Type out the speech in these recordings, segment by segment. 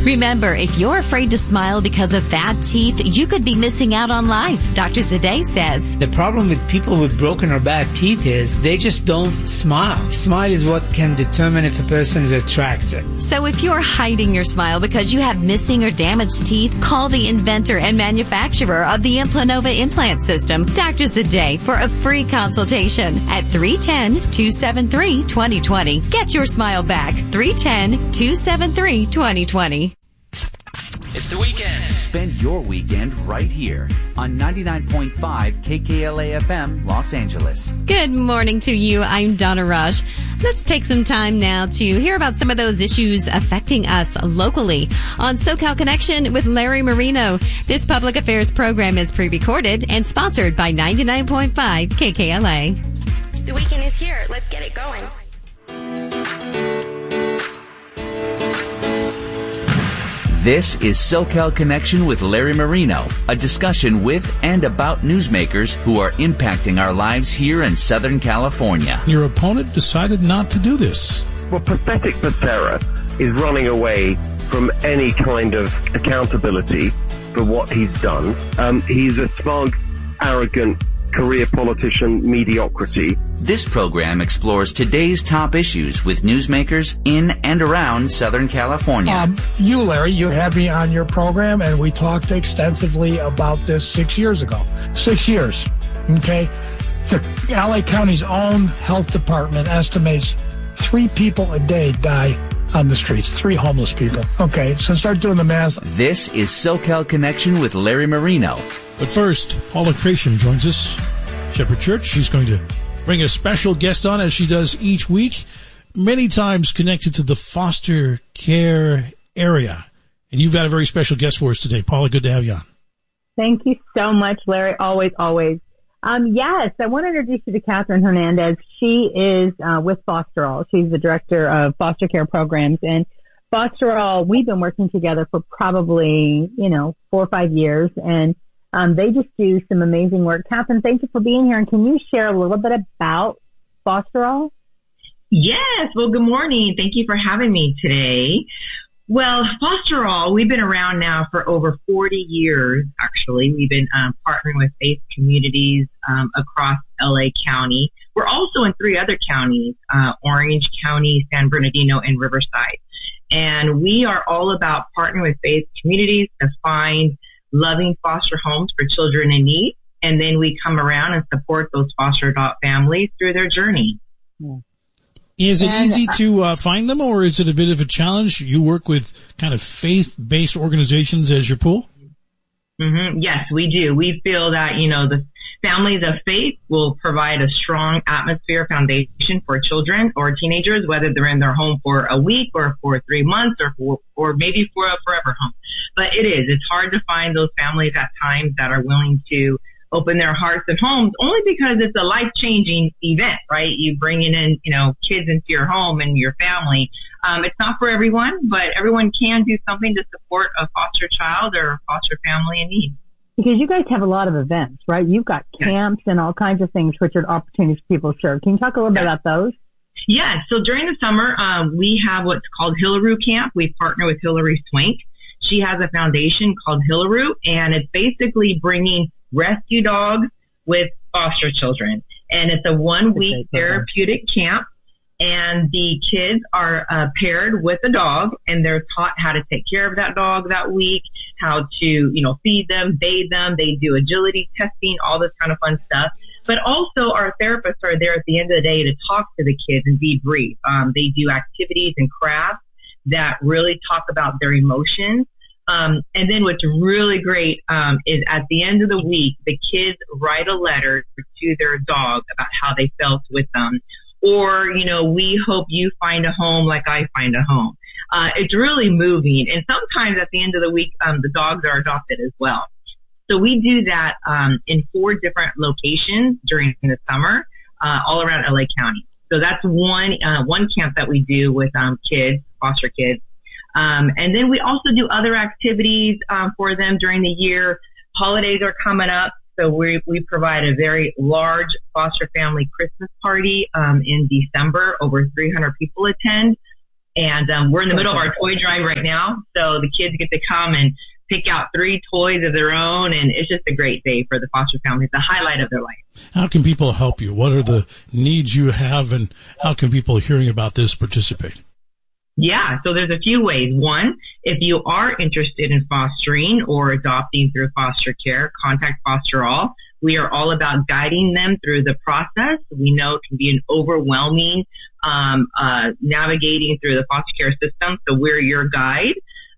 Remember, if you're afraid to smile because of bad teeth, you could be missing out on life. Dr. Zade says, the problem with people with broken or bad teeth is they just don't smile. Smile is what can determine if a person is attractive. So if you're hiding your smile because you have missing or damaged teeth, call the inventor and manufacturer of the Implanova implant system, Dr. Zade, for a free consultation at 310-273-2020. Get your smile back. 310-273-2020. It's the weekend. Spend your weekend right here on 99.5 KKLA FM, Los Angeles. Good morning to you. I'm Donna Rush. Let's take some time now to hear about some of those issues affecting us locally on SoCal Connection with Larry Marino. This public affairs program is pre-recorded and sponsored by 99.5 KKLA. The weekend is here. Let's get it going. This is SoCal Connection with Larry Marino, a discussion with and about newsmakers who are impacting our lives here in Southern California. Your opponent decided not to do this. Well, Pathetic Becerra is running away from any kind of accountability for what he's done. He's a smug, arrogant career politician mediocrity. This program explores today's top issues with newsmakers in and around Southern California. You, Larry, you had me on your program, and we talked extensively about this 6 years ago. 6 years, okay? The LA County's own health department estimates 3 people a day die on the streets, 3 homeless people. Okay, so start doing the math. This is SoCal Connection with Larry Marino. But first, Paula Creation joins us, Shepherd Church. She's going to bring a special guest on, as she does each week, many times connected to the foster care area. And you've got a very special guest for us today. Paula, good to have you on. Thank you so much, Larry. Always, always. Yes, I want to introduce you to Catherine Hernandez. She is with Foster All. She's the director of foster care programs. And Foster All, we've been working together for probably, 4 or 5 years. And they just do some amazing work. Catherine, thank you for being here. And can you share a little bit about Foster All? Yes. Well, good morning. Thank you for having me today. Well, Foster All, we've been around now for over 40 years, actually. We've been partnering with faith communities across LA County. We're also in 3 other counties, Orange County, San Bernardino, and Riverside. And we are all about partnering with faith communities to find loving foster homes for children in need. And then we come around and support those foster adopt families through their journey. Is it easy to find them, or is it a bit of a challenge? You work with kind of faith-based organizations as your pool? Mm-hmm. Yes, we do. We feel that, the families of faith will provide a strong atmosphere foundation for children or teenagers, whether they're in their home for a week or for 3 months or maybe for a forever home. But it's hard to find those families at times that are willing to open their hearts and homes, only because it's a life-changing event, right? You bringing in, kids into your home and your family. It's not for everyone, but everyone can do something to support a foster child or a foster family in need. Because you guys have a lot of events, right? You've got camps and all kinds of things, which are opportunities for people to serve. Can you talk a little bit about those? Yeah. So during the summer, we have what's called Hillaroo Camp. We partner with Hilary Swank. She has a foundation called Hillaroo, and it's basically bringing rescue dogs with foster children. And it's a 1-week therapeutic camp. And the kids are paired with a dog, and they're taught how to take care of that dog that week, how to, feed them, bathe them. They do agility testing, all this kind of fun stuff. But also our therapists are there at the end of the day to talk to the kids and debrief. They do activities and crafts that really talk about their emotions. And then what's really great is at the end of the week, the kids write a letter to their dog about how they felt with them. Or, we hope you find a home like I find a home. It's really moving. And sometimes at the end of the week, the dogs are adopted as well. So we do that in 4 different locations during the summer, all around LA County. So that's one camp that we do with kids, foster kids. And then we also do other activities for them during the year. Holidays are coming up. So we provide a very large foster family Christmas party in December. Over 300 people attend. And we're in the middle of our toy drive right now, so the kids get to come and pick out 3 toys of their own, and it's just a great day for the foster family. It's the highlight of their life. How can people help you? What are the needs you have, and how can people hearing about this participate? Yeah, so there's a few ways. One, if you are interested in fostering or adopting through foster care, contact Foster All. We are all about guiding them through the process. We know it can be an overwhelming navigating through the foster care system, so we're your guide.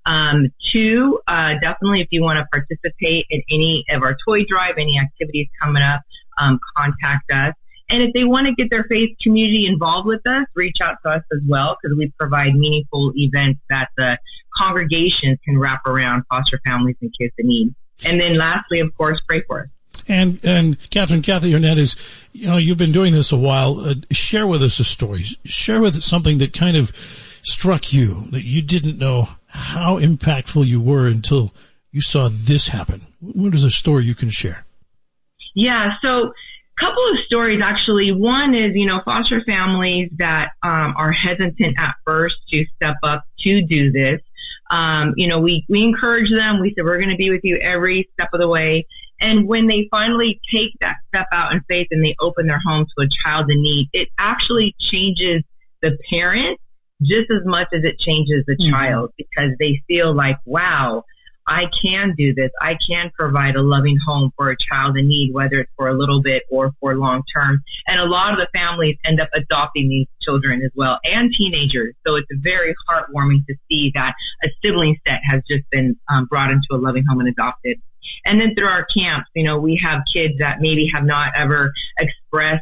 2, definitely if you want to participate in any of our toy drive, any activities coming up, contact us. And if they want to get their faith community involved with us, reach out to us as well, because we provide meaningful events that the congregations can wrap around foster families and kids in need. And then lastly, of course, pray for us. And Kathy Hernandez, you've been doing this a while. Share with us a story. Share with us something that kind of struck you, that you didn't know how impactful you were until you saw this happen. What is a story you can share? Yeah, so couple of stories, actually. One is, foster families that are hesitant at first to step up to do this. We encourage them. We said, we're going to be with you every step of the way. And when they finally take that step out in faith and they open their home to a child in need, it actually changes the parent just as much as it changes the child, because they feel like, wow, I can do this. I can provide a loving home for a child in need, whether it's for a little bit or for long term. And a lot of the families end up adopting these children as well, and teenagers. So it's very heartwarming to see that a sibling set has just been brought into a loving home and adopted. And then through our camps, we have kids that maybe have not ever expressed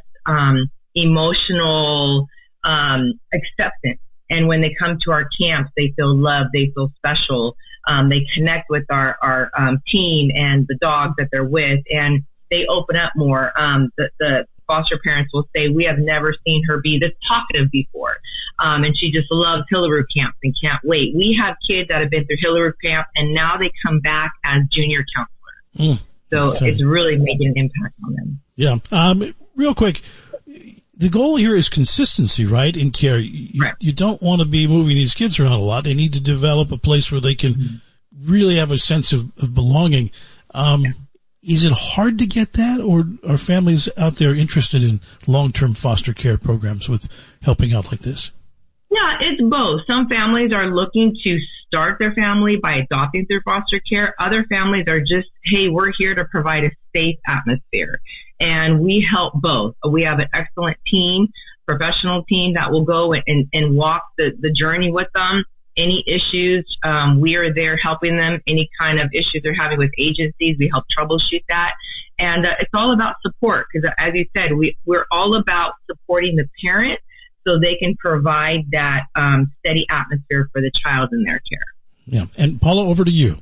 emotional acceptance. And when they come to our camps, they feel loved, they feel special. They connect with our team and the dogs that they're with, and they open up more. The foster parents will say, we have never seen her be this talkative before. And she just loves Hillary camps and can't wait. We have kids that have been through Hillary camp, and now they come back as junior counselors. So it's really making an impact on them. Yeah. Real quick, the goal here is consistency, right, in care. You don't want to be moving these kids around a lot. They need to develop a place where they can really have a sense of belonging. Is it hard to get that, or are families out there interested in long-term foster care programs with helping out like this? Yeah, it's both. Some families are looking to start their family by adopting through foster care. Other families are just, hey, we're here to provide a safe atmosphere. And we help both. We have an excellent team, professional team that will go and walk the journey with them. Any issues, we are there helping them. Any kind of issues they're having with agencies, we help troubleshoot that. And it's all about support, because as you said, we're all about supporting the parent so they can provide that steady atmosphere for the child in their care. Yeah. And Paula, over to you.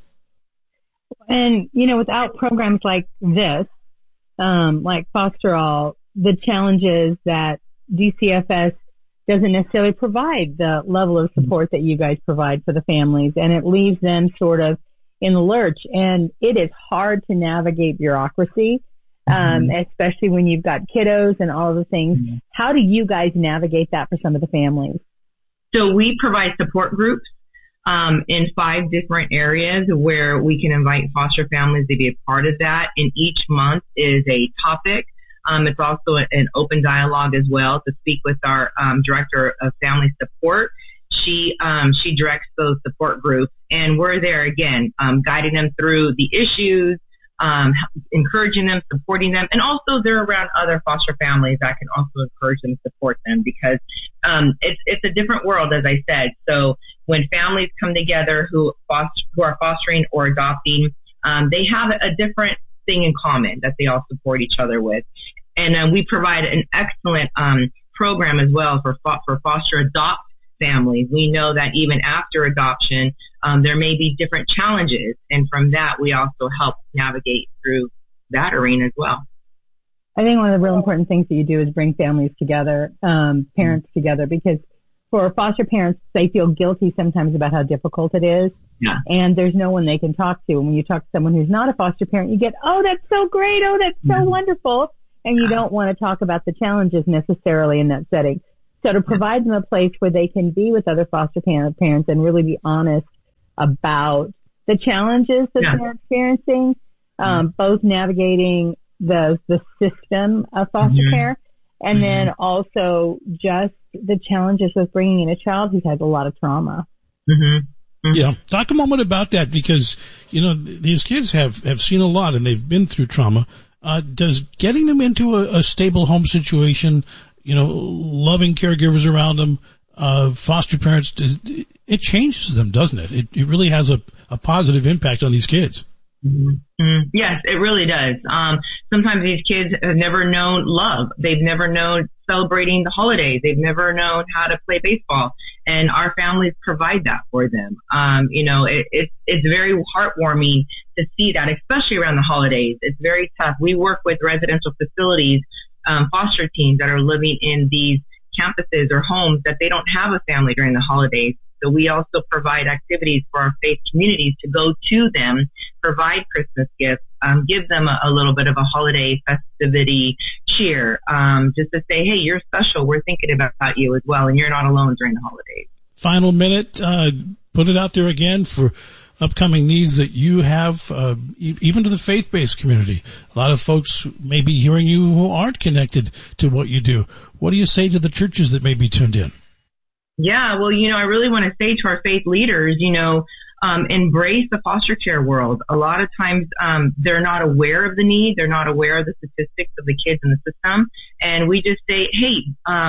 And, without programs like this, like Foster All, the challenges that DCFS doesn't necessarily provide the level of support that you guys provide for the families, and it leaves them sort of in the lurch. And it is hard to navigate bureaucracy, especially when you've got kiddos and all of the things. How do you guys navigate that for some of the families? So we provide support groups in 5 different areas where we can invite foster families to be a part of that. And each month is a topic. It's also an open dialogue as well to speak with our director of family support. She directs those support groups, and we're there again, guiding them through the issues, encouraging them, supporting them, and also they're around other foster families that can also encourage them, support them, because it's a different world, as I said. So when families come together who are fostering or adopting, they have a different thing in common that they all support each other with. And we provide an excellent program as well for foster adopt families. We know that even after adoption, there may be different challenges. And from that, we also help navigate through that arena as well. I think one of the real important things that you do is bring families together, parents together, because for foster parents, they feel guilty sometimes about how difficult it is. Yeah. And there's no one they can talk to. And when you talk to someone who's not a foster parent, you get, oh, that's so great. Oh, that's so wonderful. And you don't want to talk about the challenges necessarily in that setting. So to provide them a place where they can be with other foster parents and really be honest about the challenges that they're experiencing, both navigating the system of foster care, and then also just the challenges with bringing in a child who's had a lot of trauma. Yeah. Talk a moment about that, because, you know, these kids have seen a lot and they've been through trauma. Does getting them into a stable home situation, you know, loving caregivers around them, foster parents, it changes them, doesn't it? It really has a positive impact on these kids. Yes, it really does. Sometimes these kids have never known love. They've never known celebrating the holidays. They've never known how to play baseball, and our families provide that for them. You know, it's very heartwarming to see that, especially around the holidays. It's very tough. We work with residential facilities, foster teams that are living in these campuses or homes that they don't have a family during the holidays. So we also provide activities for our faith communities to go to them, provide Christmas gifts, give them a little bit of a holiday festivity cheer, just to say, hey, you're special. We're thinking about you as well, and you're not alone during the holidays. Final minute, put it out there again for upcoming needs that you have, even to the faith-based community. A lot of folks may be hearing you who aren't connected to what you do. What do you say to the churches that may be tuned in? Yeah, well, you know, I really want to say to our faith leaders, you know, embrace the foster care world. A lot of times they're not aware of the need. They're not aware of the statistics of the kids in the system. And we just say, hey,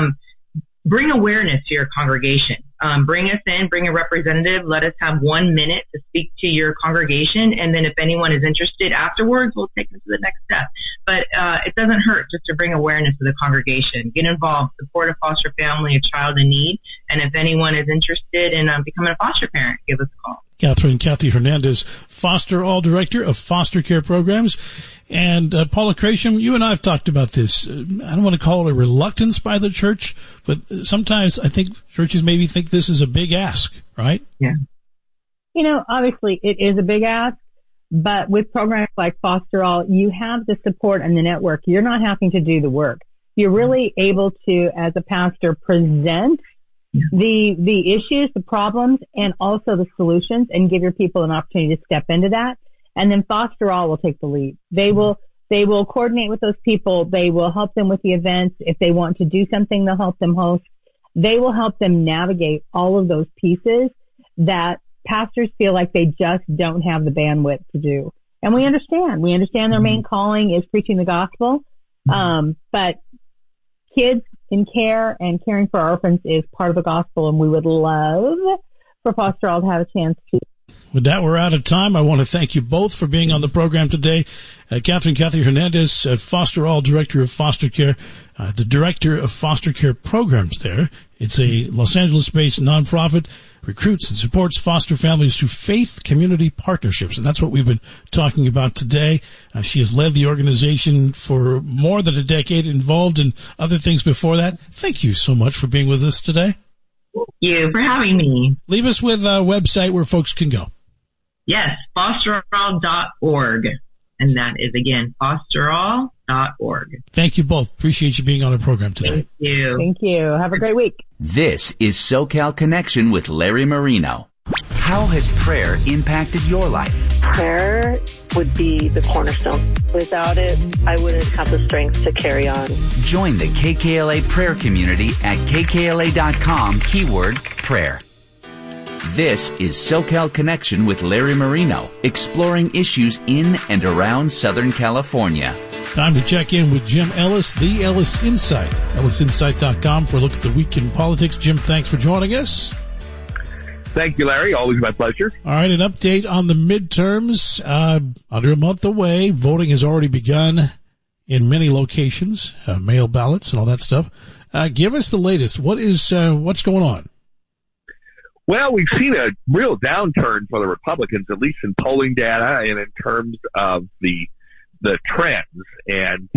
bring awareness to your congregation. Bring us in, bring a representative. Let us have 1 minute to speak to your congregation. And then if anyone is interested afterwards, we'll take them to the next step. But it doesn't hurt just to bring awareness to the congregation. Get involved, support a foster family, a child in need. And if anyone is interested in becoming a foster parent, give us a call. Kathy Hernandez, Foster All Director of Foster Care Programs. And Paula Crasham, you and I have talked about this. I don't want to call it a reluctance by the church, but sometimes I think churches maybe think this is a big ask, right? Yeah. You know, obviously it is a big ask, but with programs like Foster All, you have the support and the network. You're not having to do the work. You're really able to, as a pastor, present the issues, the problems, and also the solutions, and give your people an opportunity to step into that. And then Foster All will take the lead. They will coordinate with those people. They will help them with the events. If they want to do something, they'll help them host. They will help them navigate all of those pieces that pastors feel like they just don't have the bandwidth to do. And we understand. We understand their main calling is preaching the gospel. But kids in care and caring for orphans is part of the gospel, and we would love for Foster All to have a chance to. With that, we're out of time. I want to thank you both for being on the program today. Kathy Hernandez, Foster All Director of Foster Care, the Director of Foster Care Programs there. It's a Los Angeles-based nonprofit, recruits and supports foster families through faith community partnerships. And that's what we've been talking about today. She has led the organization for more than a decade, involved in other things before that. Thank you so much for being with us today. Thank you for having me. Leave us with a website where folks can go. Yes, fosterall.org. And that is, again, fosterall.org. Thank you both. Appreciate you being on our program today. Thank you. Thank you. Have a great week. This is SoCal Connection with Larry Marino. How has prayer impacted your life? Prayer would be the cornerstone. Without it, I wouldn't have the strength to carry on. Join the KKLA prayer community at kkla.com, keyword prayer. This is SoCal Connection with Larry Marino, exploring issues in and around Southern California. Time to check in with Jim Ellis, the Ellis Insight, ellisinsight.com for a look at the week in politics. Jim, thanks for joining us. Thank you, Larry. Always my pleasure. All right, an update on the midterms. Under a month away, voting has already begun in many locations, mail ballots and all that stuff. Give us the latest. What's going on? Well, we've seen a real downturn for the Republicans, at least in polling data and in terms of the trends, and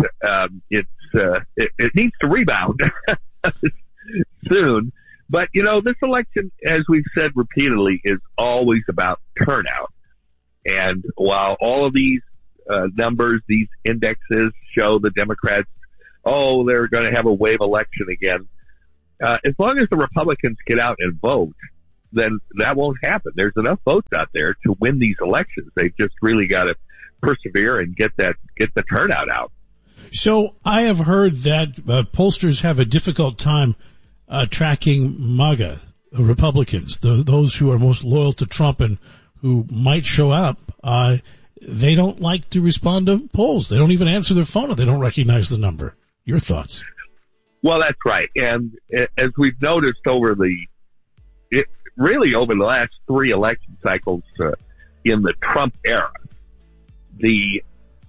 it needs to rebound soon. But you know, this election, as we've said repeatedly, is always about turnout. And while all of these numbers, these indexes show the Democrats, they're going to have a wave election again. as long as the Republicans get out and vote, then that won't happen. There's enough votes out there to win these elections. They've just really got to persevere and get the turnout out. So I have heard that pollsters have a difficult time tracking MAGA Republicans, those who are most loyal to Trump and who might show up. They don't like to respond to polls. They don't even answer their phone if they don't recognize the number. Your thoughts? Well, that's right. And as we've noticed over the last 3 election cycles in the Trump era, the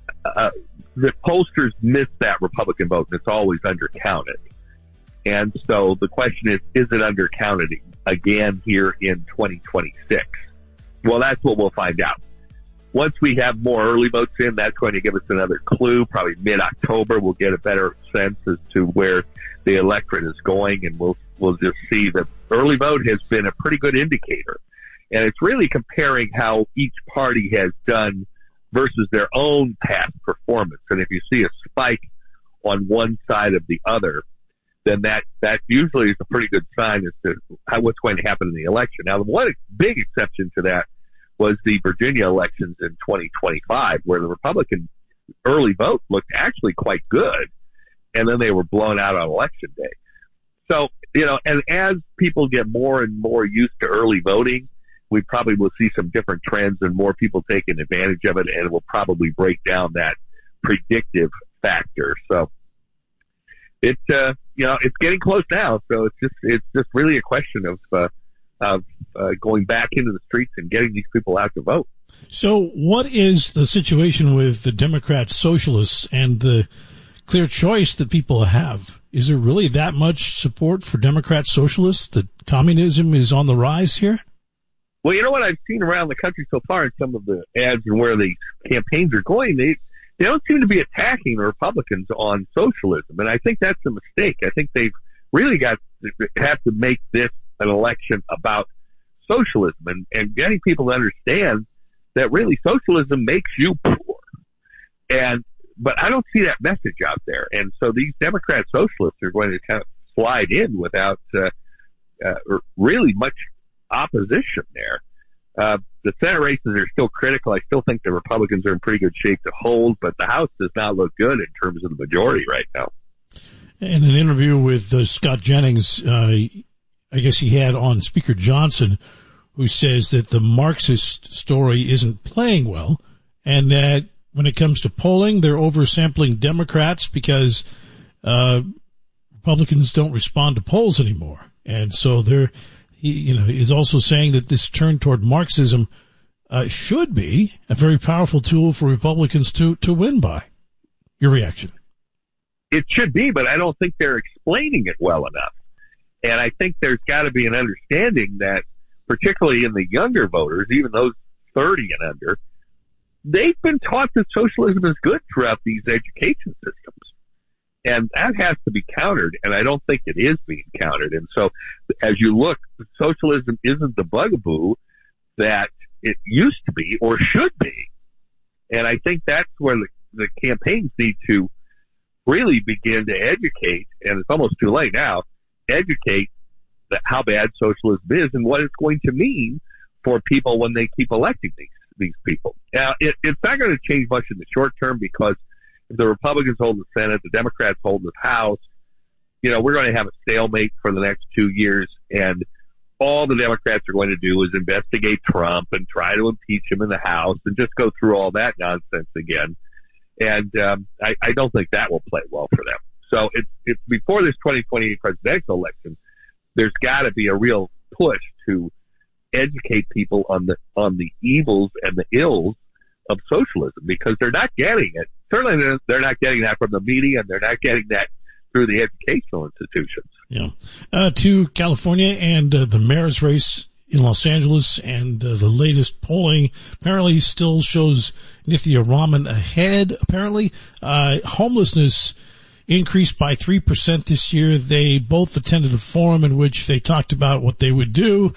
pollsters miss that Republican vote, and it's always undercounted. And so the question is it undercounted again here in 2026? Well, that's what we'll find out. Once we have more early votes in, that's going to give us another clue. Probably mid-October, we'll get a better sense as to where the electorate is going, and we'll just see that early vote has been a pretty good indicator. And it's really comparing how each party has done versus their own past performance. And if you see a spike on one side of the other, then that usually is a pretty good sign as to what's going to happen in the election. Now, the one big exception to that was the Virginia elections in 2025, where the Republican early vote looked actually quite good, and then they were blown out on election day. So, and as people get more and more used to early voting, we probably will see some different trends and more people taking advantage of it, and it will probably break down that predictive factor. So it's getting close now. So it's just really a question of going back into the streets and getting these people out to vote. So what is the situation with the Democrat socialists and the clear choice that people have? Is there really that much support for Democrat socialists that communism is on the rise here? Well, you know what I've seen around the country so far in some of the ads and where the campaigns are going, they don't seem to be attacking the Republicans on socialism. And I think that's a mistake. I think they've really have to make this an election about socialism and getting people to understand that really socialism makes you poor. But I don't see that message out there. And so these Democrat socialists are going to kind of slide in without really much opposition there. The Senate races are still critical. I still think the Republicans are in pretty good shape to hold, but the House does not look good in terms of the majority right now. In an interview with Scott Jennings, I guess he had on Speaker Johnson, who says that the Marxist story isn't playing well, and that when it comes to polling, they're oversampling Democrats because Republicans don't respond to polls anymore. And so he is also saying that this turn toward Marxism should be a very powerful tool for Republicans to win by. Your reaction? It should be, but I don't think they're explaining it well enough. And I think there's got to be an understanding that, particularly in the younger voters, even those 30 and under, they've been taught that socialism is good throughout these education systems. And that has to be countered, and I don't think it is being countered. And so as you look, socialism isn't the bugaboo that it used to be or should be. And I think that's where the campaigns need to really begin to educate, and it's almost too late now, educate how bad socialism is and what it's going to mean for people when they keep electing these people. Now, it's not going to change much in the short term, because if the Republicans hold the Senate, the Democrats hold the House, we're going to have a stalemate for the next 2 years, and all the Democrats are going to do is investigate Trump and try to impeach him in the House and just go through all that nonsense again. And I don't think that will play well for them. So it's before this 2028 presidential election, there's got to be a real push to educate people on the evils and the ills of socialism, because they're not getting it. Certainly they're not getting that from the media, and they're not getting that through the educational institutions. Yeah. To California and the mayor's race in Los Angeles, and the latest polling apparently still shows Nithya Raman ahead. Apparently, homelessness increased by 3% this year. They both attended a forum in which they talked about what they would do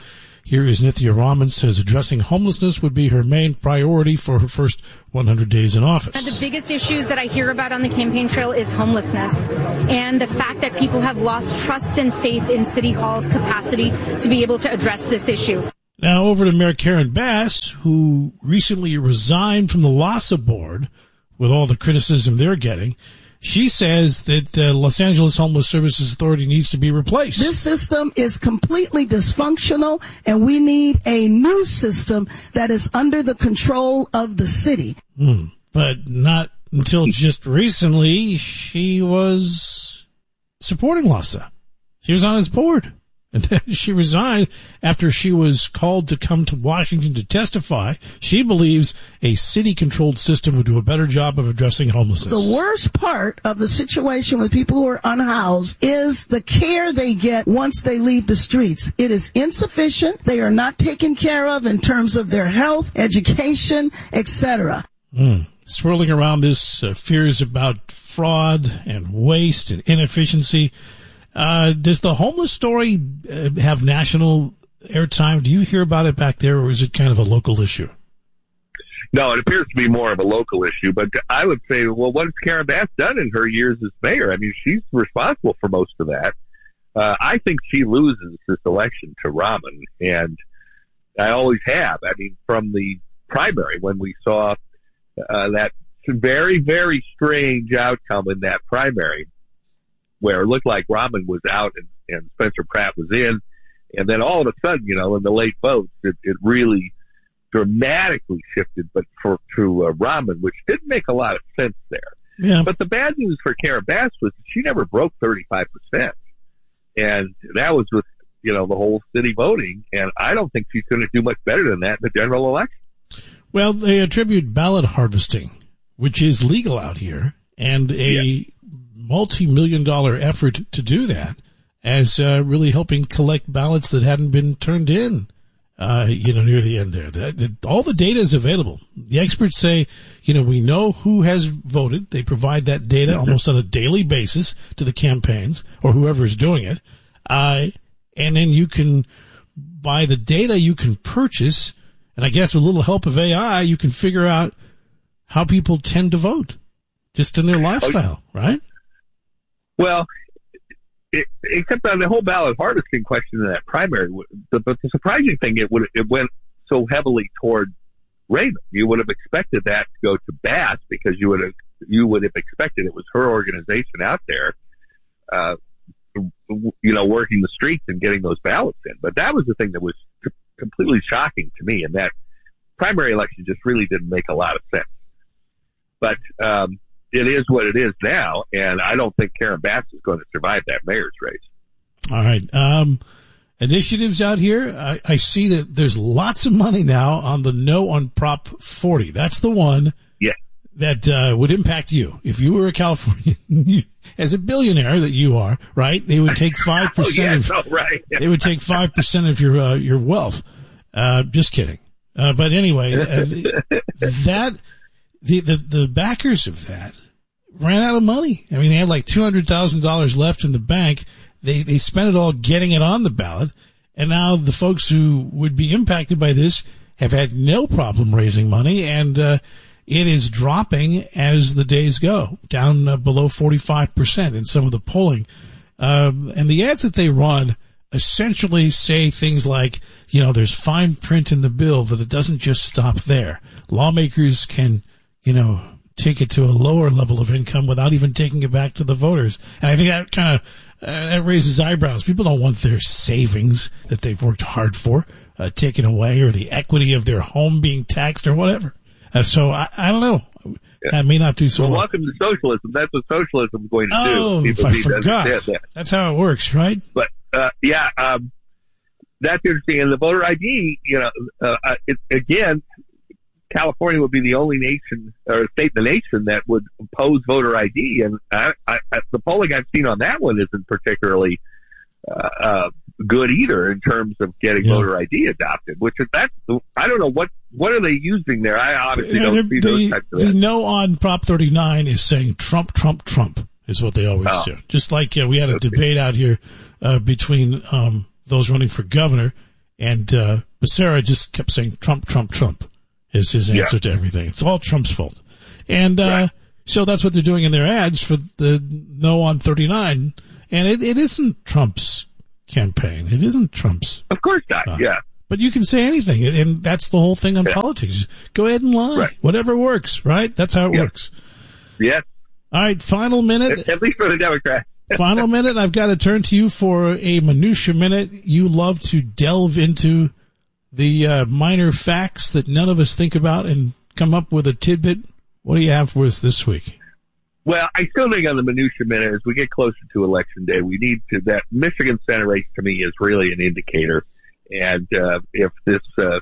Here is Nithya Raman, says addressing homelessness would be her main priority for her first 100 days in office. The biggest issues that I hear about on the campaign trail is homelessness and the fact that people have lost trust and faith in City Hall's capacity to be able to address this issue. Now over to Mayor Karen Bass, who recently resigned from the LAHSA board with all the criticism they're getting. She says that Los Angeles Homeless Services Authority needs to be replaced. This system is completely dysfunctional, and we need a new system that is under the control of the city. But not until just recently, she was supporting LAHSA. She was on its board. And then she resigned after she was called to come to Washington to testify. She believes a city-controlled system would do a better job of addressing homelessness. The worst part of the situation with people who are unhoused is the care they get once they leave the streets. It is insufficient. They are not taken care of in terms of their health, education, etc. Swirling around this fears about fraud and waste and inefficiency. Does the homeless story have national airtime? Do you hear about it back there, or is it kind of a local issue? No, it appears to be more of a local issue, but I would say, well, what has Karen Bass done in her years as mayor? I mean, she's responsible for most of that. I think she loses this election to Rahman, and I always have. I mean, from the primary, when we saw that very, very strange outcome in that primary, where it looked like Rahman was out and Spencer Pratt was in. And then all of a sudden, in the late votes, it really dramatically shifted, but to Rahman, which didn't make a lot of sense there. Yeah. But the bad news for Karen Bass was she never broke 35%. And that was with, the whole city voting. And I don't think she's going to do much better than that in the general election. Well, they attribute ballot harvesting, which is legal out here, and a multi-million-dollar effort to do that, as really helping collect ballots that hadn't been turned in, near the end there. All the data is available. The experts say, we know who has voted. They provide that data almost on a daily basis to the campaigns or whoever's doing it. And then you can, by the data you can purchase, and I guess with a little help of AI, you can figure out how people tend to vote just in their lifestyle, right? Well, except on the whole ballot harvesting question in that primary, but the surprising thing, it went so heavily toward Raymond. You would have expected that to go to Bass because you would have expected it was her organization out there, working the streets and getting those ballots in. But that was the thing that was completely shocking to me, and that primary election just really didn't make a lot of sense. But it is what it is now, and I don't think Karen Bass is going to survive that mayor's race. All right. Initiatives out here, I see that there's lots of money now on the No on Prop 40. That's the one that would impact you. If you were a Californian, as a billionaire that you are, right, they would take 5% they would take 5% of your wealth. Just kidding. But anyway, the backers of that ran out of money. I mean, they had like $200,000 left in the bank. They spent it all getting it on the ballot. And now the folks who would be impacted by this have had no problem raising money. And, it is dropping as the days go, down below 45% in some of the polling. And the ads that they run essentially say things like, there's fine print in the bill that it doesn't just stop there. Lawmakers can, take it to a lower level of income without even taking it back to the voters. And I think that kind of that raises eyebrows. People don't want their savings that they've worked hard for taken away, or the equity of their home being taxed or whatever. So I don't know. That may not do so well. Welcome to socialism. That's what socialism is going to do. Oh, People I forgot. That's how it works, right? But that's interesting. And the voter ID, again, California would be the only nation or state in the nation that would impose voter ID. And the polling I've seen on that one isn't particularly good either in terms of getting voter ID adopted. I don't know what are they using there. I obviously don't see those types of things. The No on Prop 39 is saying Trump, Trump, Trump is what they always do. Just like we had a debate out here between those running for governor, And Becerra just kept saying Trump, Trump, Trump is his answer to everything. It's all Trump's fault. And so that's what they're doing in their ads for the No on 39. And it isn't Trump's campaign. It isn't Trump's. Of course not, But you can say anything, and that's the whole thing on politics. Go ahead and lie. Right. Whatever works, right? That's how it works. Yes. All right, final minute. At least for the Democrats. Final minute. I've got to turn to you for a minutia minute. You love to delve into the minor facts that none of us think about and come up with a tidbit. What do you have for us this week? Well, I still think on the minutia minute, as we get closer to Election Day, we need to, that Michigan Senate race to me is really an indicator. And if this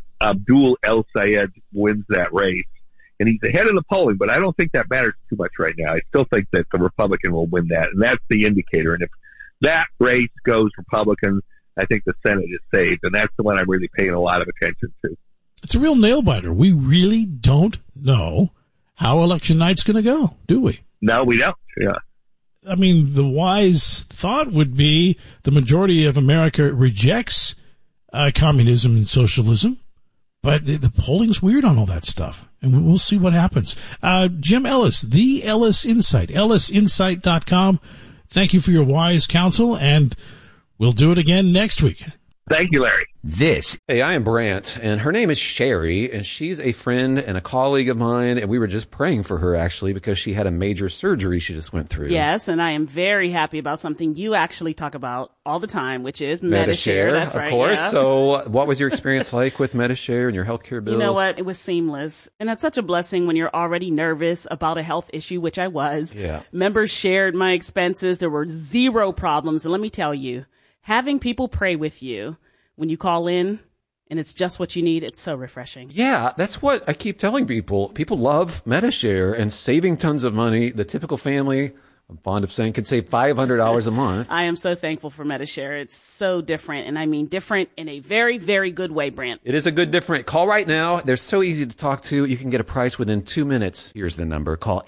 Abdul El Sayed wins that race, and he's ahead of the polling, but I don't think that matters too much right now. I still think that the Republican will win that, and that's the indicator. And if that race goes Republican, I think the Senate is saved, and that's the one I'm really paying a lot of attention to. It's a real nail-biter. We really don't know how election night's going to go, do we? No, we don't. Yeah. I mean, the wise thought would be the majority of America rejects communism and socialism, but the polling's weird on all that stuff, and we'll see what happens. Jim Ellis, the Ellis Insight, ellisinsight.com. Thank you for your wise counsel, and we'll do it again next week. Thank you, Larry. Hey, I am Brant, and her name is Sherry, and she's a friend and a colleague of mine, and we were just praying for her, actually, because she had a major surgery she just went through. Yes, and I am very happy about something you actually talk about all the time, which is Medi-Share. That's right. Of course. Yeah. So what was your experience like with Medi-Share and your healthcare bills? You know what? It was seamless. And that's such a blessing when you're already nervous about a health issue, which I was. Yeah. Members shared my expenses. There were zero problems. And let me tell you, having people pray with you when you call in and it's just what you need, it's so refreshing. Yeah, that's what I keep telling people. People love Medi-Share and saving tons of money. The typical family, I'm fond of saying, could save $500 a month. I am so thankful for Medi-Share. It's so different, and I mean different in a very, very good way, Brent. It is a good different. Call right now. They're so easy to talk to. You can get a price within 2 minutes. Here's the number. Call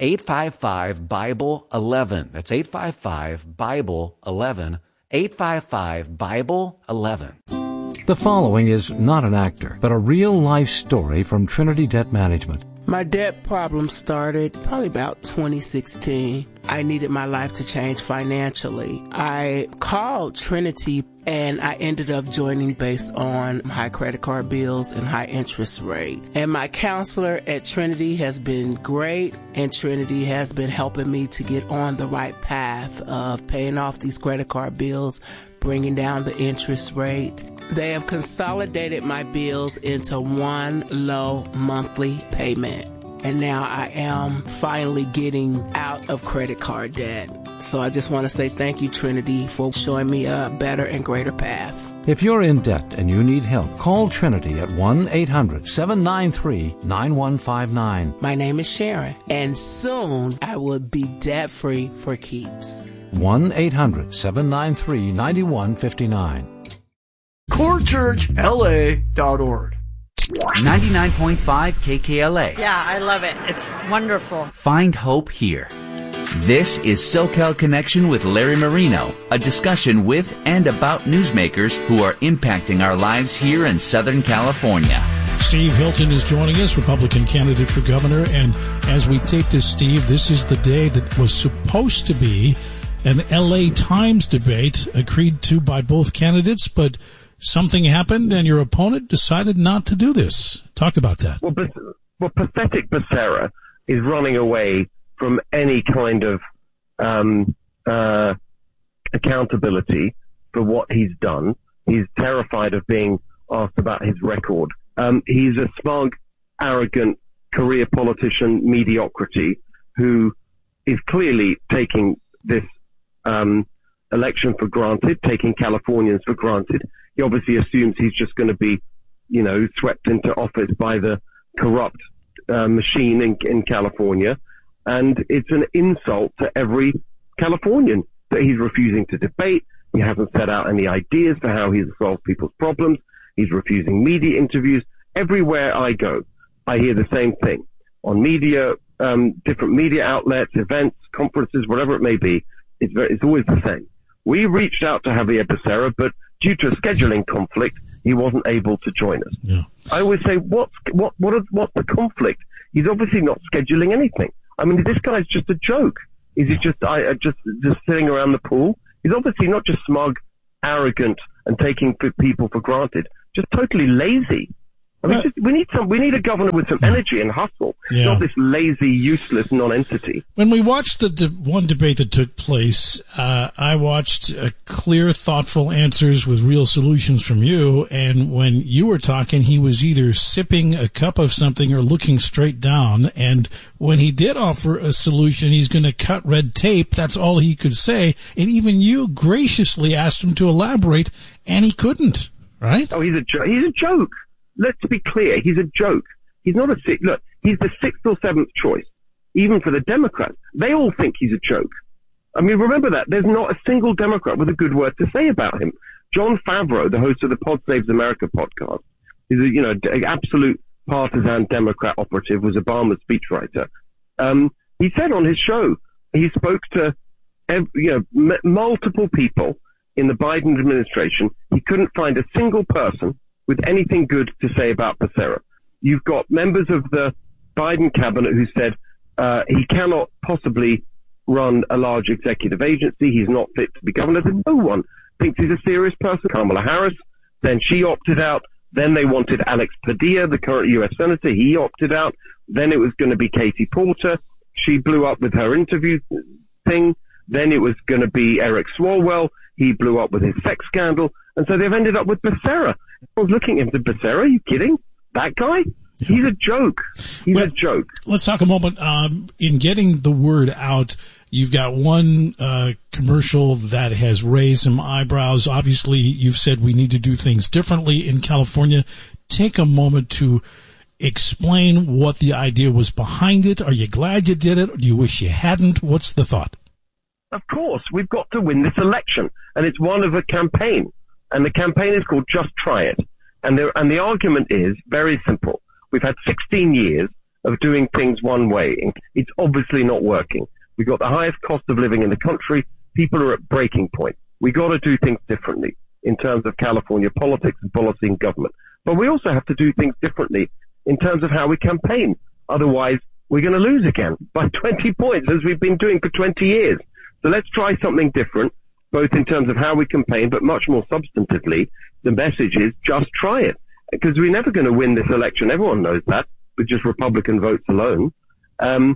855-BIBLE-11. That's 855-BIBLE-11. 855-BIBLE-11. The following is not an actor, but a real-life story from Trinity Debt Management. My debt problem started probably about 2016. I needed my life to change financially. I called Trinity and I ended up joining based on high credit card bills and high interest rate. And my counselor at Trinity has been great, and Trinity has been helping me to get on the right path of paying off these credit card bills, bringing down the interest rate. They have consolidated my bills into one low monthly payment. And now I am finally getting out of credit card debt. So I just want to say thank you, Trinity, for showing me a better and greater path. If you're in debt and you need help, call Trinity at 1-800-793-9159. My name is Sharon, and soon I will be debt-free for keeps. 1-800-793-9159. CoreChurchLA.org. 99.5 KKLA. Yeah, I love it. It's wonderful. Find hope here. This is SoCal Connection with Larry Marino, a discussion with and about newsmakers who are impacting our lives here in Southern California. Steve Hilton is joining us, Republican candidate for governor. And as we tape this, Steve, this is the day that was supposed to be an LA Times debate agreed to by both candidates, but something happened and your opponent decided not to do this. Talk about that. Well, pathetic Becerra is running away from any kind of accountability for what he's done. He's terrified of being asked about his record. He's a smug, arrogant career politician mediocrity who is clearly taking this election for granted, taking Californians for granted. He obviously assumes he's just going to be, swept into office by the corrupt machine in California. And it's an insult to every Californian that he's refusing to debate. He hasn't set out any ideas for how he's solved people's problems. He's refusing media interviews. Everywhere I go, I hear the same thing. On media, different media outlets, events, conferences, whatever it may be, it's always the same. We reached out to Javier Becerra, but due to a scheduling conflict, he wasn't able to join us. Yeah. I always say, what's the conflict? He's obviously not scheduling anything. I mean, this guy's just a joke. Is he just sitting around the pool? He's obviously not just smug, arrogant, and taking people for granted. Just totally lazy. I mean, we need a governor with some energy and hustle, not this lazy, useless non-entity. When we watched the one debate that took place, I watched clear, thoughtful answers with real solutions from you. And when you were talking, he was either sipping a cup of something or looking straight down. And when he did offer a solution, he's going to cut red tape. That's all he could say. And even you graciously asked him to elaborate, and he couldn't. Right? Oh, he's a joke. Let's be clear. He's a joke. He's not look, he's the 6th or 7th choice, even for the Democrats. They all think he's a joke. I mean, remember that. There's not a single Democrat with a good word to say about him. Jon Favreau, the host of the Pod Saves America podcast, is an absolute partisan Democrat operative, was Obama's speechwriter. He said on his show, he spoke to, multiple people in the Biden administration. He couldn't find a single person with anything good to say about Becerra. You've got members of the Biden cabinet who said he cannot possibly run a large executive agency. He's not fit to be governor. No one thinks he's a serious person. Kamala Harris, then she opted out. Then they wanted Alex Padilla, the current U.S. senator. He opted out. Then it was going to be Katie Porter. She blew up with her interview thing. Then it was going to be Eric Swalwell. He blew up with his sex scandal. And so they've ended up with Becerra. I was looking at Becerra. Are you kidding? That guy? He's a joke. He's a joke. Let's talk a moment. In getting the word out, you've got one commercial that has raised some eyebrows. Obviously, you've said we need to do things differently in California. Take a moment to explain what the idea was behind it. Are you glad you did it, or do you wish you hadn't? What's the thought? Of course. We've got to win this election, and it's one of a campaign. And the campaign is called Just Try It. And the argument is very simple. We've had 16 years of doing things one way. It's obviously not working. We've got the highest cost of living in the country. People are at breaking point. We've got to do things differently in terms of California politics and policy and government. But we also have to do things differently in terms of how we campaign. Otherwise, we're going to lose again by 20 points, as we've been doing for 20 years. So let's try something different, both in terms of how we campaign, but much more substantively. The message is just try it, because we're never going to win this election. Everyone knows that, with just Republican votes alone. And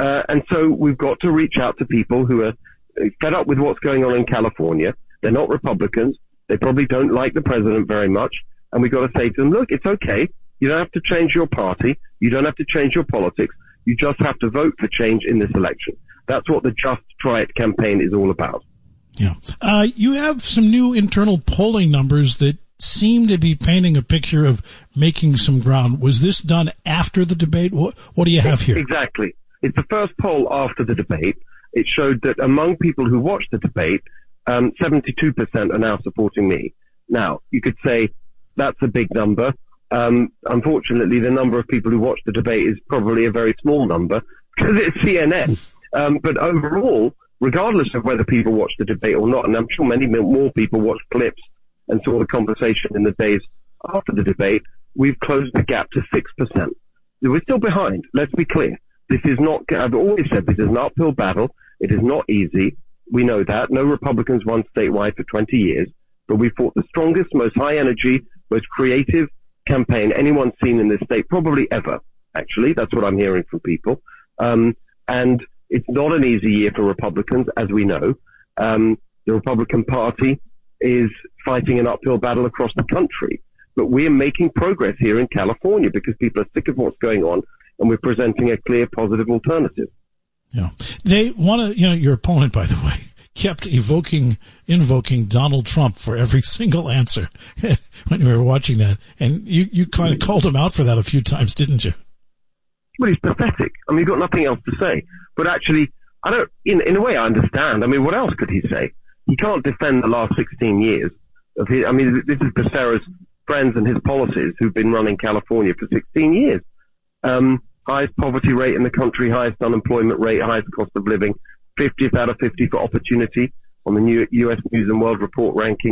so we've got to reach out to people who are fed up with what's going on in California. They're not Republicans. They probably don't like the president very much. And we've got to say to them, look, it's okay. You don't have to change your party. You don't have to change your politics. You just have to vote for change in this election. That's what the Just Try It campaign is all about. Yeah. You have some new internal polling numbers that seem to be painting a picture of making some ground. Was this done after the debate? What do you have here? Exactly. It's the first poll after the debate. It showed that among people who watched the debate, 72% are now supporting me. Now, you could say that's a big number. Unfortunately, the number of people who watched the debate is probably a very small number because it's CNN. But overall, regardless of whether people watched the debate or not, and I'm sure many more people watched clips and saw the conversation in the days after the debate, we've closed the gap to 6%. We're still behind. Let's be clear. This is not, I've always said this is an uphill battle. It is not easy. We know that. No Republicans won statewide for 20 years, but we fought the strongest, most high energy, most creative campaign anyone's seen in this state, probably ever, actually. That's what I'm hearing from people. And it's not an easy year for Republicans, as we know. The Republican Party is fighting an uphill battle across the country. But we're making progress here in California because people are sick of what's going on, and we're presenting a clear, positive alternative. Yeah. They want to, your opponent, by the way, kept invoking Donald Trump for every single answer when we were watching that. And you kind of called him out for that a few times, didn't you? Well, he's pathetic. I mean, you've got nothing else to say. But actually, I don't, in a way, I understand. I mean, what else could he say? He can't defend the last 16 years of his, I mean, this is Becerra's friends and his policies who've been running California for 16 years. Highest poverty rate in the country, highest unemployment rate, highest cost of living, 50th out of 50 for opportunity on the new U.S. News and World Report rankings,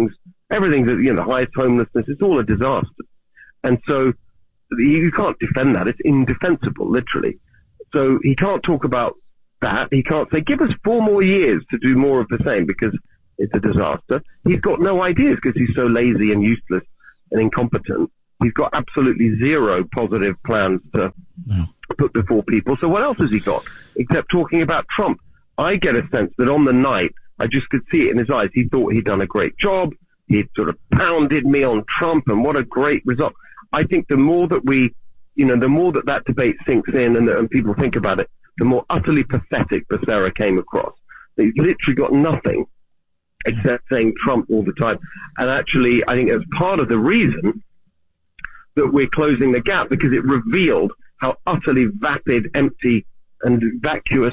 Everything's, the highest homelessness. It's all a disaster. And so you can't defend that. It's indefensible, literally. So he can't talk about that. He can't say, give us 4 more years to do more of the same because it's a disaster. He's got no ideas because he's so lazy and useless and incompetent. He's got absolutely zero positive plans to put before people. So what else has he got except talking about Trump? I get a sense that on the night, I just could see it in his eyes. He thought he'd done a great job. He'd sort of pounded me on Trump, and what a great result. I think the more that the more that debate sinks in and people think about it, the more utterly pathetic Becerra came across. He literally got nothing except saying Trump all the time. And actually, I think it's part of the reason that we're closing the gap, because it revealed how utterly vapid, empty, and vacuous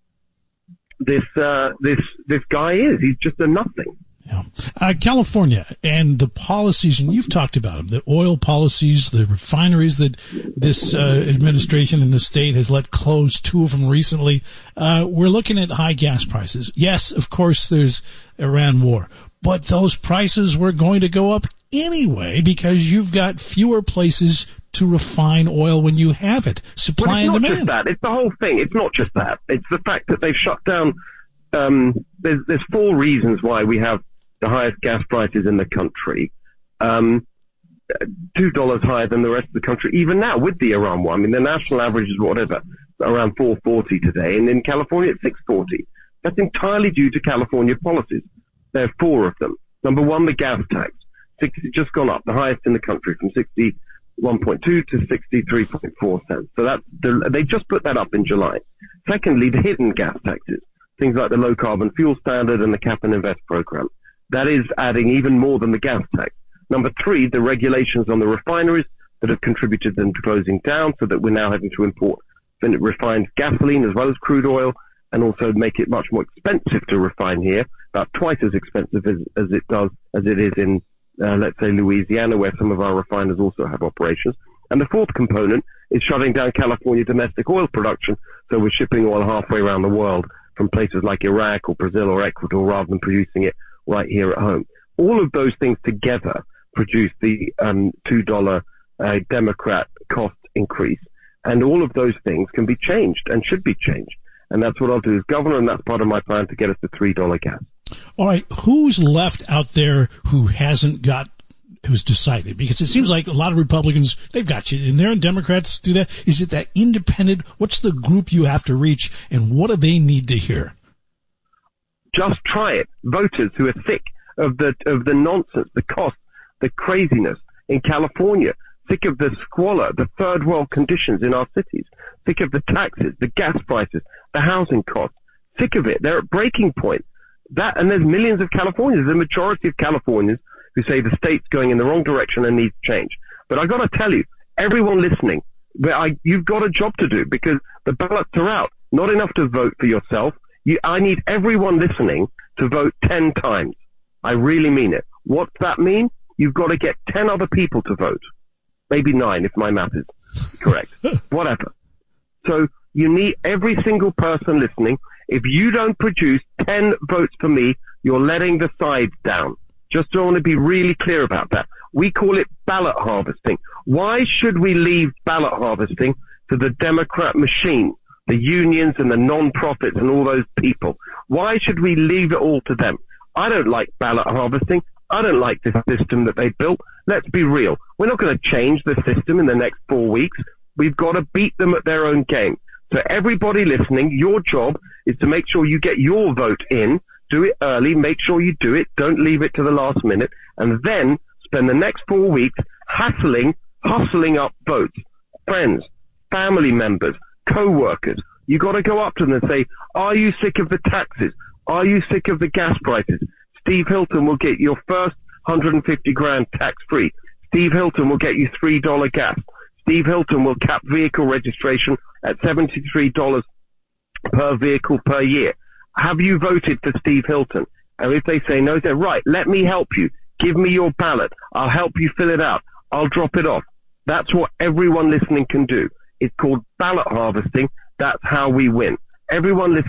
this guy is. He's just a nothing. Yeah. California and the policies, and you've talked about them, the oil policies, the refineries that this administration in the state has let close, 2 of them recently. We're looking at high gas prices. Yes, of course, there's Iran war, but those prices were going to go up anyway because you've got fewer places to refine oil when you have it. Supply and demand. It's not just that. It's the whole thing. It's not just that. It's the fact that they've shut down. There's 4 reasons why we have the highest gas prices in the country, $2 higher than the rest of the country, even now with the Iran war. I mean, the national average is whatever, around $4.40 today, and in California it's $6.40. That's entirely due to California policies. There are 4 of them. Number 1, the gas tax. Just gone up, the highest in the country, from 61.2 to 63.4 cents. So they just put that up in July. Secondly, the hidden gas taxes, things like the low carbon fuel standard and the cap and invest program. That is adding even more than the gas tax. Number 3, the regulations on the refineries that have contributed them to closing down, so that we're now having to import refined gasoline as well as crude oil, and also make it much more expensive to refine here, about twice as expensive as it is in, let's say, Louisiana, where some of our refiners also have operations. And the 4th component is shutting down California domestic oil production, so we're shipping oil halfway around the world from places like Iraq or Brazil or Ecuador rather than producing it right here at home. All of those things together produce the $2 Democrat cost increase. And all of those things can be changed and should be changed. And that's what I'll do as governor, and that's part of my plan to get us to $3 gas. All right. Who's left out there who's decided? Because it seems like a lot of Republicans, they've got you in there, and Democrats do that. Is it that independent? What's the group you have to reach, and what do they need to hear? Just try it. Voters who are sick of the nonsense, the cost, the craziness in California, sick of the squalor, the third world conditions in our cities, sick of the taxes, the gas prices, the housing costs, sick of it. They're at breaking point. And there's millions of Californians, the majority of Californians, who say the state's going in the wrong direction and needs change. But I got to tell you, everyone listening, you've got a job to do, because the ballots are out. Not enough to vote for yourself. I need everyone listening to vote 10 times. I really mean it. What's that mean? You've got to get 10 other people to vote. Maybe 9 if my math is correct. Whatever. So you need every single person listening. If you don't produce 10 votes for me, you're letting the sides down. Just want to be really clear about that. We call it ballot harvesting. Why should we leave ballot harvesting to the Democrat machine, the unions and the non-profits and all those people? Why should we leave it all to them? I don't like ballot harvesting. I don't like this system that they built. Let's be real. We're not going to change the system in the next 4 weeks. We've got to beat them at their own game. So everybody listening, your job is to make sure you get your vote in. Do it early. Make sure you do it. Don't leave it to the last minute. And then spend the next 4 weeks hustling up votes. Friends, family members, co-workers. You got to go up to them and say, are you sick of the taxes? Are you sick of the gas prices? Steve Hilton will get your first $150,000 tax-free. Steve Hilton will get you $3 gas. Steve Hilton will cap vehicle registration at $73 per vehicle per year. Have you voted for Steve Hilton? And if they say no, they're right. Let me help you. Give me your ballot. I'll help you fill it out. I'll drop it off. That's what everyone listening can do. It's called ballot harvesting. That's how we win. Everyone listening,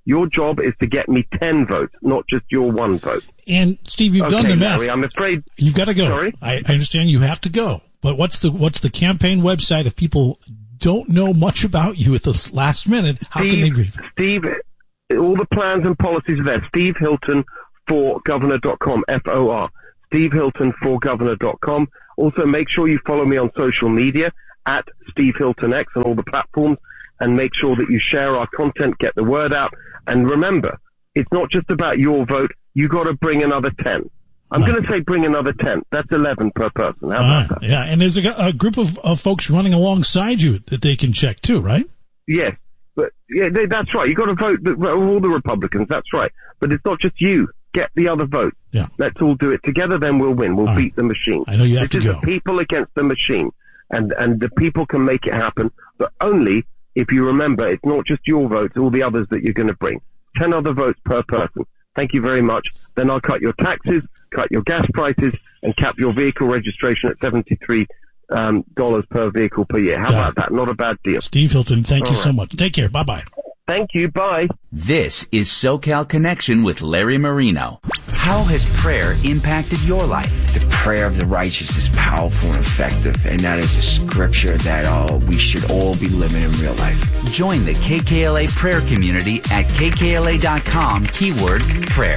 Your job is to get me 10 votes, not just your 1 vote. And Steve, you've done the math. Larry, I'm afraid you've got to go. Sorry? I understand you have to go. But what's the campaign website if people don't know much about you at the last minute? How can they read? Steve, all the plans and policies are there. Steve Hilton for governor.com, FOR. Steve Hilton for governor.com. Also, make sure you follow me on social media at Steve Hilton X on all the platforms, and make sure that you share our content, get the word out. And remember, it's not just about your vote. You got to bring another 10. I'm going to say bring another 10. That's 11 per person. How about that? Yeah, and there's a group of folks running alongside you that they can check too, right? Yes, but that's right. You got to vote all the Republicans. That's right. But it's not just you. Get the other vote. Yeah. Let's all do it together. Then we'll win. We'll beat the machine. I know you have to go. This is the people against the machine, and the people can make it happen, but only if you remember it's not just your votes, all the others that you're going to bring. 10 other votes per person. Thank you very much. Then I'll cut your taxes, cut your gas prices, and cap your vehicle registration at $73 per vehicle per year. How about that? Not a bad deal. Steve Hilton, thank you so much. Take care. Bye-bye. Thank you. Bye. This is SoCal Connection with Larry Marino. How has prayer impacted your life? The prayer of the righteous is powerful and effective, and that is a scripture that we should all be living in real life. Join the KKLA prayer community at kkla.com, keyword prayer.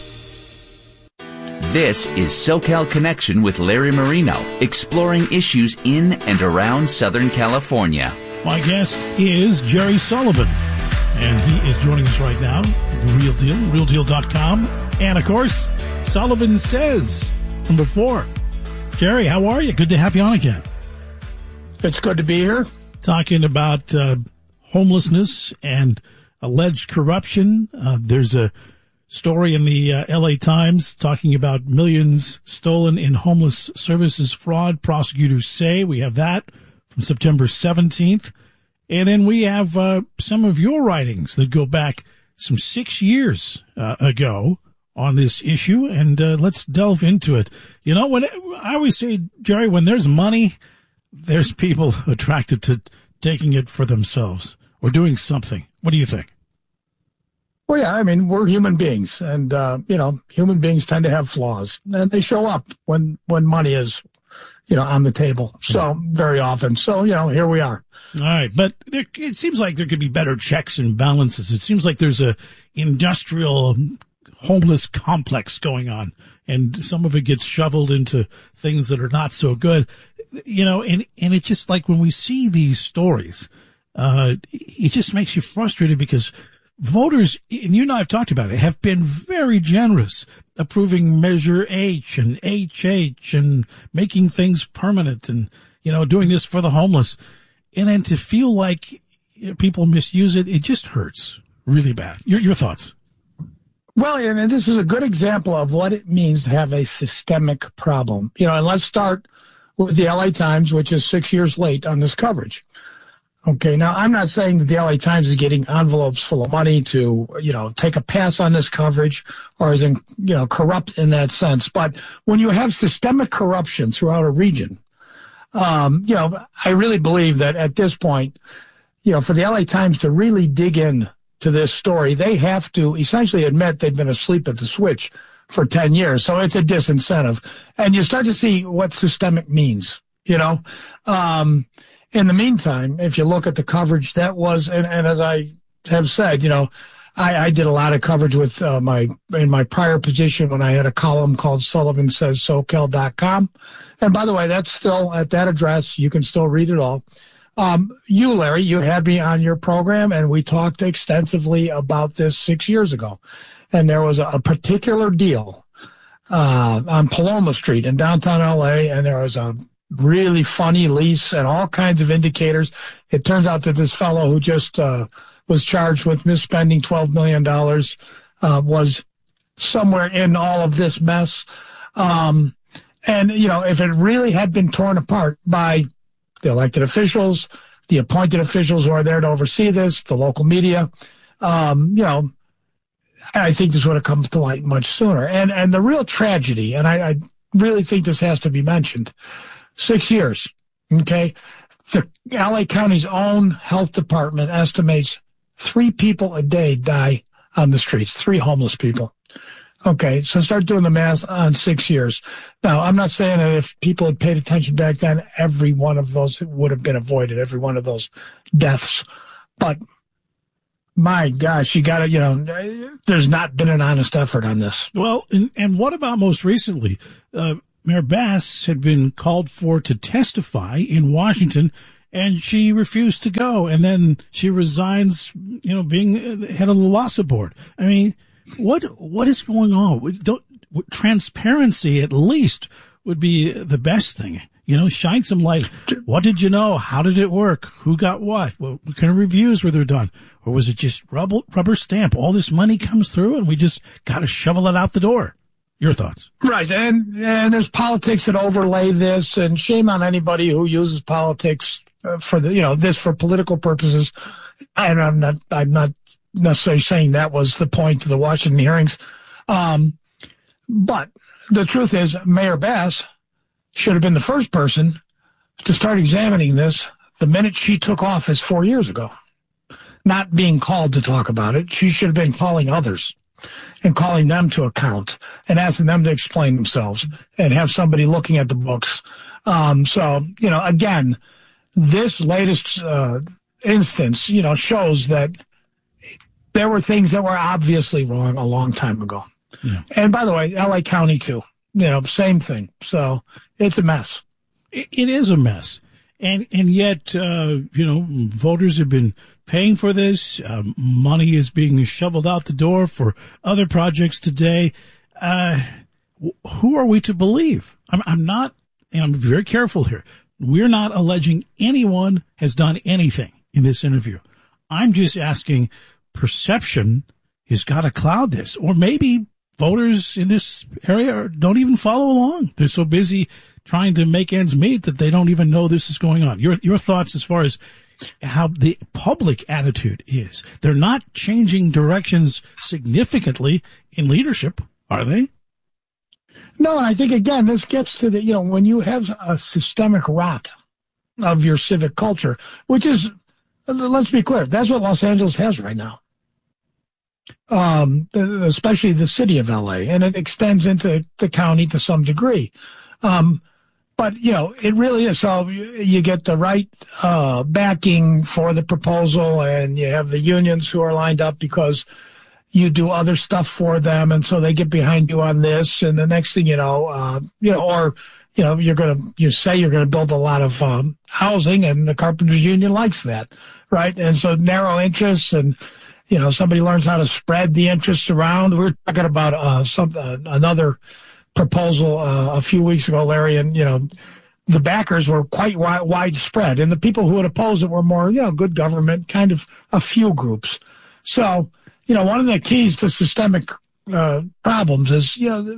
This is SoCal Connection with Larry Marino, exploring issues in and around Southern California. My guest is Jerry Sullivan, and he is joining us right now. The Real Deal, realdeal.com. And, of course, Sullivan Says from before. Jerry, how are you? Good to have you on again. It's good to be here. Talking about homelessness and alleged corruption. There's a story in the LA Times talking about millions stolen in homeless services fraud. Prosecutors say we have that from September 17th. And then we have some of your writings that go back some 6 years ago on this issue. And let's delve into it. You know, when I always say, Jerry, when there's money, there's people attracted to taking it for themselves or doing something. What do you think? Well, yeah, I mean, we're human beings, and, human beings tend to have flaws, and they show up when money is, on the table. So very often. So, here we are. All right. But it seems like there could be better checks and balances. It seems like there's a industrial homeless complex going on, and some of it gets shoveled into things that are not so good, and it's just like when we see these stories, it just makes you frustrated because voters, and you and I have talked about it, have been very generous approving Measure H and HH and making things permanent and, doing this for the homeless. And then to feel like people misuse it, it just hurts really bad. Your thoughts? Well, and this is a good example of what it means to have a systemic problem. And let's start with the LA Times, which is 6 years late on this coverage. Okay, now I'm not saying that the LA Times is getting envelopes full of money to, take a pass on this coverage or is, corrupt in that sense. But when you have systemic corruption throughout a region, I really believe that at this point, for the LA Times to really dig in to this story, they have to essentially admit they've been asleep at the switch for 10 years. So it's a disincentive. And you start to see what systemic means, In the meantime, if you look at the coverage, that was, and as I have said, I did a lot of coverage with in my prior position when I had a column called Sullivan Says SoCal.com. And by the way, that's still at that address. You can still read it all. You, Larry, you had me on your program, and we talked extensively about this 6 years ago. And there was a particular deal on Paloma Street in downtown LA, and there was a really funny lease and all kinds of indicators. It turns out that this fellow who just was charged with misspending $12 million was somewhere in all of this mess. And, if it really had been torn apart by the elected officials, the appointed officials who are there to oversee this, the local media, I think this would have come to light much sooner. And the real tragedy, and I really think this has to be mentioned, 6 years, okay? The LA County's own health department estimates 3 people a day die on the streets, 3 homeless people. Okay, so start doing the math on 6 years. Now, I'm not saying that if people had paid attention back then, every one of those would have been avoided, every one of those deaths. But my gosh, you got to, there's not been an honest effort on this. Well, and what about most recently? Mayor Bass had been called for to testify in Washington, and she refused to go. And then she resigns, being head of the Lawsuit Board. I mean, what is going on? Transparency, at least, would be the best thing. Shine some light. What did you know? How did it work? Who got what? What kind of reviews were there done? Or was it just rubber stamp? All this money comes through and we just got to shovel it out the door. Your thoughts? Right. And there's politics that overlay this, and shame on anybody who uses politics for this for political purposes. And I'm not necessarily saying that was the point of the Washington hearings. But the truth is Mayor Bass should have been the first person to start examining this the minute she took office 4 years ago. Not being called to talk about it. She should have been calling others and calling them to account and asking them to explain themselves and have somebody looking at the books. So, again, this latest instance, shows that there were things that were obviously wrong a long time ago. Yeah. And by the way, LA County too, same thing. So it's a mess. It is a mess. And yet, voters have been paying for this. Money is being shoveled out the door for other projects today. Who are we to believe? I'm not, and I'm very careful here. We're not alleging anyone has done anything in this interview. I'm just asking, perception has got to cloud this. Or maybe voters in this area don't even follow along. They're so busy trying to make ends meet that they don't even know this is going on. Your thoughts as far as how the public attitude is. They're not changing directions significantly in leadership, are they? No, and I think, again, this gets to the, when you have a systemic rot of your civic culture, which is, let's be clear, that's what Los Angeles has right now. Especially the city of LA, and it extends into the county to some degree. But, it really is. So you get the right backing for the proposal, and you have the unions who are lined up because you do other stuff for them, and so they get behind you on this. And the next thing you say you're going to build a lot of housing, and the Carpenters Union likes that, right? And so narrow interests, and somebody learns how to spread the interests around. We were talking about another proposal a few weeks ago, Larry, and the backers were quite widespread, and the people who would oppose it were more good government, kind of a few groups. So one of the keys to systemic problems is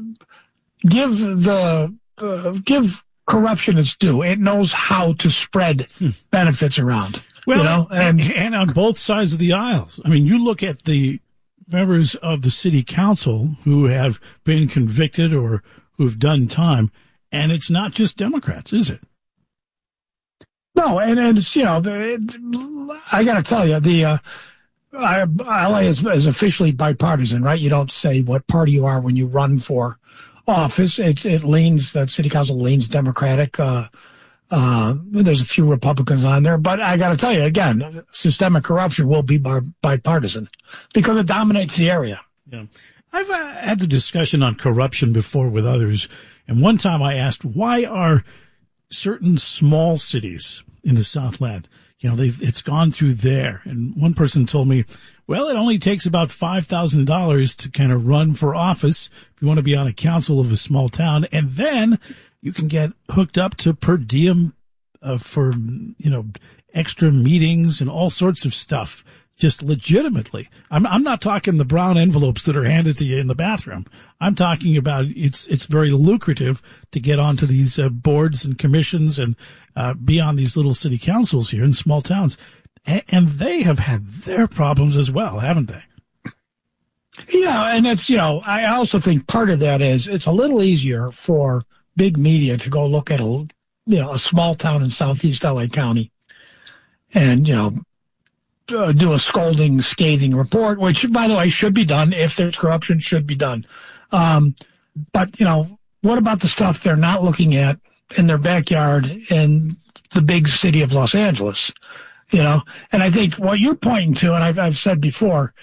give corruption its due. It knows how to spread benefits around. Well, and on both sides of the aisles. I mean, you look at the members of the city council who have been convicted or who've done time, and it's not just Democrats, is it? No, and it's, I got to tell you, LA is officially bipartisan, right? You don't say what party you are when you run for office. It leans, that city council leans Democratic. There's a few Republicans on there, but I got to tell you again, systemic corruption will be bipartisan because it dominates the area. Yeah. I've had the discussion on corruption before with others. And one time I asked, why are certain small cities in the Southland, it's gone through there. And one person told me, well, it only takes about $5,000 to kind of run for office if you want to be on a council of a small town. And then you can get hooked up to per diem for, extra meetings and all sorts of stuff, just legitimately. I'm not talking the brown envelopes that are handed to you in the bathroom. I'm talking about it's very lucrative to get onto these boards and commissions and be on these little city councils here in small towns. And they have had their problems as well, haven't they? Yeah, and it's, I also think part of that is it's a little easier for big media to go look at a small town in southeast LA County and, do a scathing report, which, by the way, should be done. If there's corruption, should be done. But, what about the stuff they're not looking at in their backyard in the big city of Los Angeles? And I think what you're pointing to, and I've said before,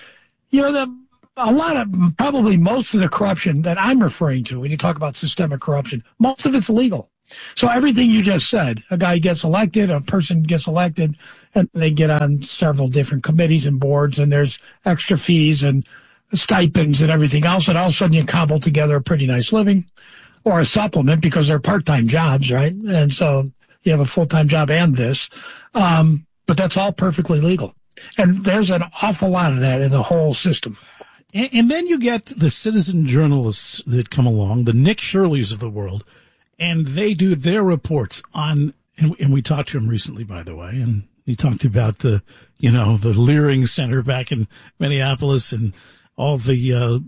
probably most of the corruption that I'm referring to when you talk about systemic corruption, most of it's legal. So everything you just said, a guy gets elected, a person gets elected, and they get on several different committees and boards, and there's extra fees and stipends and everything else, and all of a sudden you cobble together a pretty nice living or a supplement because they're part-time jobs, right? And so you have a full-time job and this. But that's all perfectly legal. And there's an awful lot of that in the whole system. And then you get the citizen journalists that come along, the Nick Shirleys of the world, and they do their reports on, and we talked to him recently, by the way, and he talked about the Leering Center back in Minneapolis and all the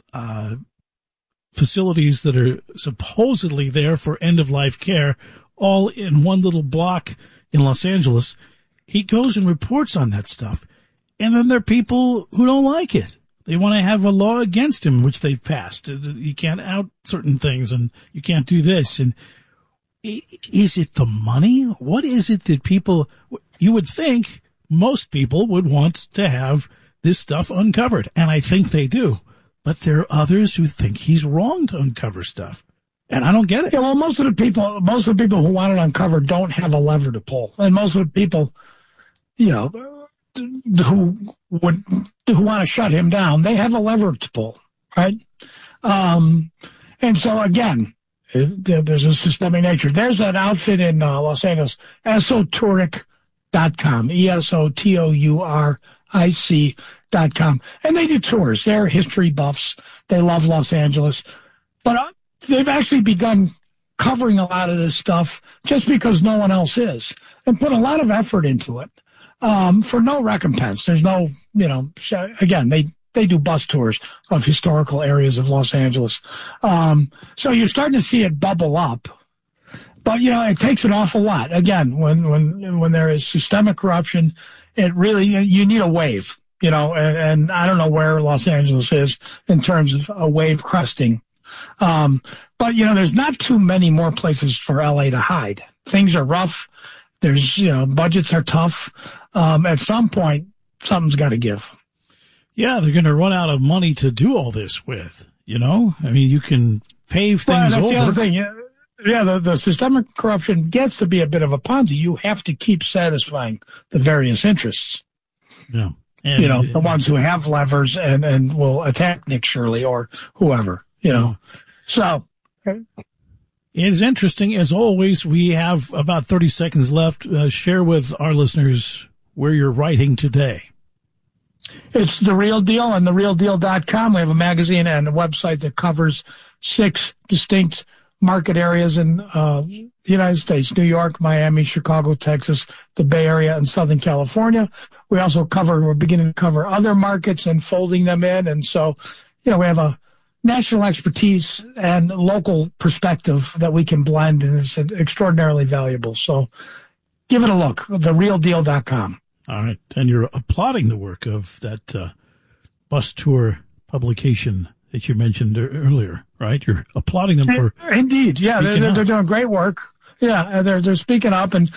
facilities that are supposedly there for end-of-life care, all in one little block in Los Angeles. He goes and reports on that stuff, and then there are people who don't like it. They want to have a law against him, which they've passed. You can't out certain things, and you can't do this. And is it the money? What is it that people, you would think most people would want to have this stuff uncovered, and I think they do. But there are others who think he's wrong to uncover stuff, and I don't get it. Yeah, well, most of the people who want it uncovered don't have a lever to pull, and most of the people, who want to shut him down, they have a lever to pull, right? And so again, there's a systemic nature. There's an outfit in Los Angeles, esotouric.com, esotouric.com, and they do tours. They're history buffs. They love Los Angeles, but they've actually begun covering a lot of this stuff just because no one else is, and put a lot of effort into it. For no recompense. There's no, again, they do bus tours of historical areas of Los Angeles. So you're starting to see it bubble up, but it takes an awful lot. Again, when there is systemic corruption, it really, you need a wave, and I don't know where Los Angeles is in terms of a wave cresting. But there's not too many more places for LA to hide. Things are rough. There's, budgets are tough. At some point, something's got to give. Yeah, they're going to run out of money to do all this with, I mean, you can pave things over. That's the other thing. Yeah, the systemic corruption gets to be a bit of a Ponzi. You have to keep satisfying the various interests. Yeah. And, the ones who have levers and will attack Nick Shirley or whoever, So. It is interesting. As always, we have about 30 seconds left. Share with our listeners where you're writing today. It's The Real Deal on therealdeal.com. We have a magazine and a website that covers 6 distinct market areas in the United States: New York, Miami, Chicago, Texas, the Bay Area, and Southern California. We're beginning to cover other markets and folding them in. And so, we have a national expertise and local perspective that we can blend, and it's extraordinarily valuable. So give it a look, therealdeal.com. All right. And you're applauding the work of that bus tour publication that you mentioned earlier, right? You're applauding them for Indeed. Yeah, they're doing great work. Yeah, they're speaking up, and,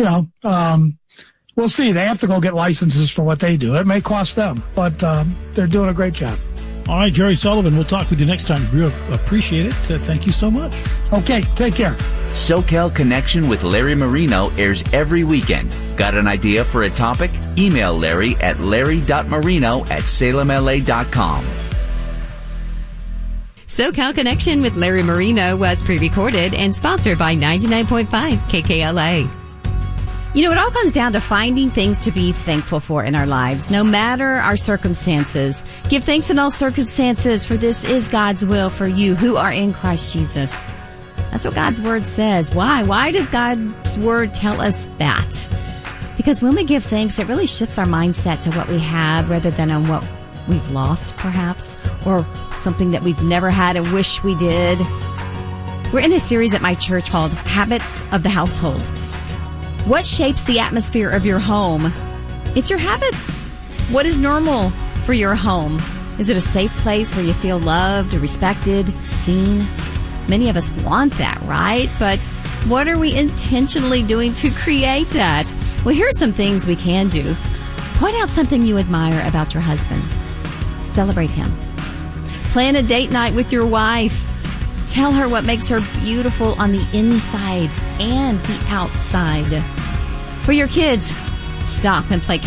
we'll see. They have to go get licenses for what they do. It may cost them, but they're doing a great job. All right, Jerry Sullivan, we'll talk with you next time. We appreciate it. Thank you so much. Okay, take care. SoCal Connection with Larry Marino airs every weekend. Got an idea for a topic? Email Larry at larry.marino@salemla.com. SoCal Connection with Larry Marino was pre-recorded and sponsored by 99.5 KKLA. It all comes down to finding things to be thankful for in our lives, no matter our circumstances. Give thanks in all circumstances, for this is God's will for you who are in Christ Jesus. That's what God's Word says. Why? Why does God's Word tell us that? Because when we give thanks, it really shifts our mindset to what we have rather than on what we've lost, perhaps, or something that we've never had and wish we did. We're in a series at my church called Habits of the Household. What shapes the atmosphere of your home It's your habits. What is normal for your home? Is it a safe place where you feel loved, respected, seen? Many of us want that, right? But what are we intentionally doing to create that? Well, here's some things we can do. Point out something you admire about your husband. Celebrate him. Plan a date night with your wife. Tell her what makes her beautiful on the inside and the outside. For your kids, stop and play